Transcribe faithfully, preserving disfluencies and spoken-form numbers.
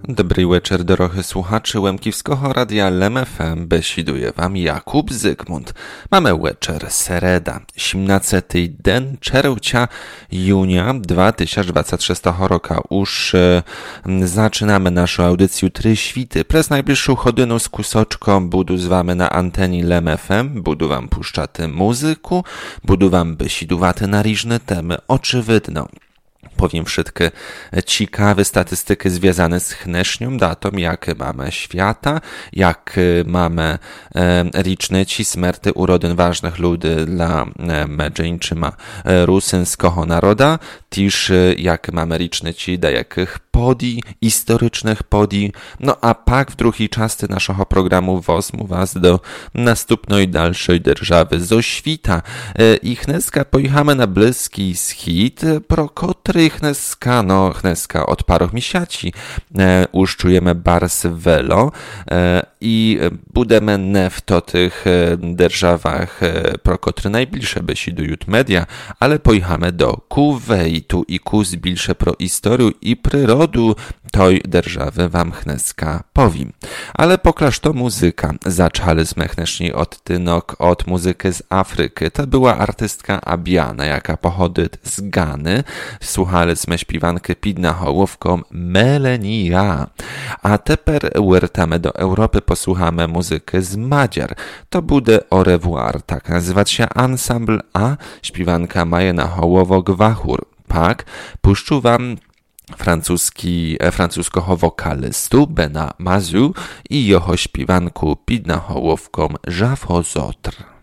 Dobry wieczór, drodzy słuchacze Łemkiwskiego Radia L M F M, besiduje wam Jakub Zygmunt. Mamy wieczór sereda, siedemnasty den czerwca junia dwa tysiące dwudziestego szóstego roku. Już e, zaczynamy naszą audycję Trzy Świty. Przez najbliższą godzinę z kusoczką budu z wami na anteni L M F M, budu wam puszczaty muzyku, budu wam besidowaty na różne temy, oczywidno. Powiem wszystkie ciekawe statystyki związane z dnesznią datą, jakie mamy świata, jak mamy e, licznici śmierci urodzin ważnych ludzi dla e, medżyńczyma e, rusyńskiego naroda, też e, jak mamy licznici do jakich podii, historycznych podii, no a pak w drugiej części naszego programu wezmę was do następnej dalszej держаwy zo świta. E, I dneska pojechamy na Bliski Wschód, pro który dneska, no dneska od paru miesięcy e, już czujemy bardzo wiele e, i budemy nie w to tych e, державach, e, pro które najbliższe besidują media, ale pojechamy do Kuwejtu i ku zbilsze pro historię i przyrodę tej держаwy wam dneska powiem. Ale poklaż to muzyka. Zaczęliśmy dneśniej od tynok, od muzyki z Afryki. To była artystka Abiana, jaka pochodzi z Gany. Słuchaliśmy śpiewanki pod nahołówką Melenia. A teper wracamy do Europy, posłuchamy muzyki z Madziar. To bude Au revoir, tak nazywać się ensemble, a śpiewanka ma nahołówok Wachur. Pak, puszczu wam francuski, francuskiego wokalistu Bena Mazu i jeho śpiewanku pod nahołówką Żafozotr.